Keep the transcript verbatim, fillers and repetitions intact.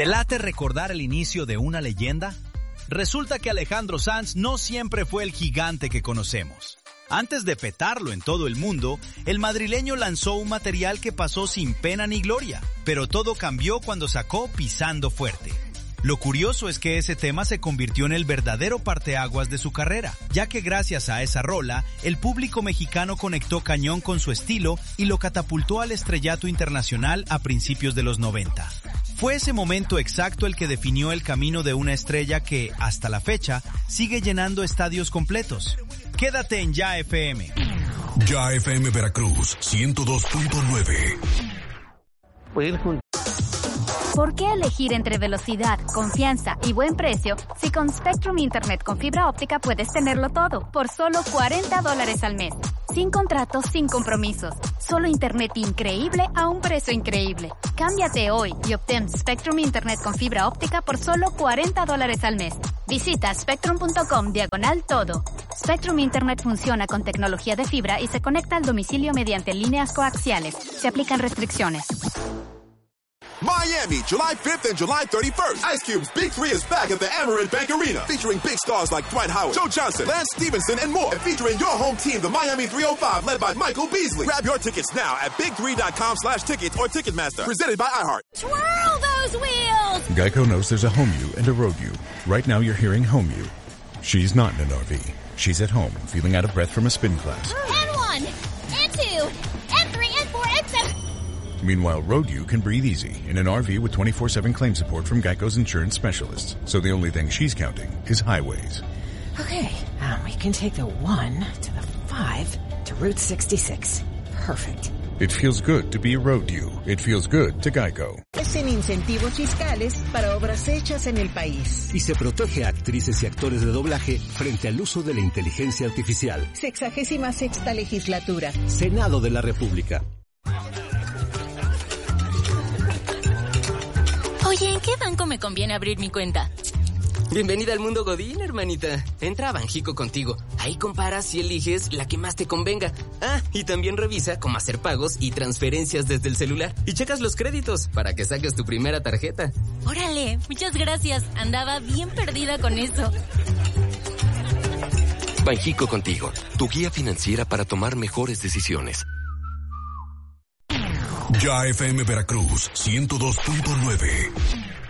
¿Te late recordar el inicio de una leyenda? Resulta que Alejandro Sanz no siempre fue el gigante que conocemos. Antes de petarlo en todo el mundo, el madrileño lanzó un material que pasó sin pena ni gloria, pero todo cambió cuando sacó Pisando Fuerte. Lo curioso es que ese tema se convirtió en el verdadero parteaguas de su carrera, ya que gracias a esa rola, el público mexicano conectó cañón con su estilo y lo catapultó al estrellato internacional a principios de los noventa. Fue ese momento exacto el que definió el camino de una estrella que, hasta la fecha, sigue llenando estadios completos. Quédate en Ya F M. Ya F M Veracruz, ciento dos punto nueve. ¿Por qué elegir entre velocidad, confianza y buen precio si con Spectrum Internet con fibra óptica puedes tenerlo todo por solo cuarenta dólares al mes? Sin contratos, sin compromisos. Solo internet increíble a un precio increíble. Cámbiate hoy y obtén Spectrum Internet con fibra óptica por solo cuarenta dólares al mes. Visita spectrum.com diagonal todo. Spectrum Internet funciona con tecnología de fibra y se conecta al domicilio mediante líneas coaxiales. Se aplican restricciones. Miami, July fifth and July thirty-first. Ice Cube's Big Three is back at the Amerant Bank Arena, featuring big stars like Dwight Howard, Joe Johnson, Lance Stevenson, and more. And featuring your home team, the Miami three oh five, led by Michael Beasley. Grab your tickets now at big three dot com slash tickets or Ticketmaster. Presented by iHeart. Twirl those wheels! Geico knows there's a home you and a road you. Right now you're hearing home you. She's not in an R V. She's at home, feeling out of breath from a spin class. And one, and two, and three, and four, and seven. Meanwhile, Road U can breathe easy in an R V with twenty-four seven claim support from Geico's insurance specialists. So the only thing she's counting is highways. Okay, um, we can take the one to the five to Route sixty-six. Perfect. It feels good to be a Road U. It feels good to Geico. En incentivos fiscales para obras hechas en el país. Y se protege a actrices y actores de doblaje frente al uso de la inteligencia artificial. Sexagésima sexta legislatura. Senado de la República. Oye, ¿en qué banco me conviene abrir mi cuenta? Bienvenida al mundo Godín, hermanita. Entra a Banjico Contigo. Ahí comparas y eliges la que más te convenga. Ah, y también revisa cómo hacer pagos y transferencias desde el celular. Y checas los créditos para que saques tu primera tarjeta. Órale, muchas gracias. Andaba bien perdida con eso. Banjico Contigo, tu guía financiera para tomar mejores decisiones. Ya F M Veracruz, ciento dos punto nueve.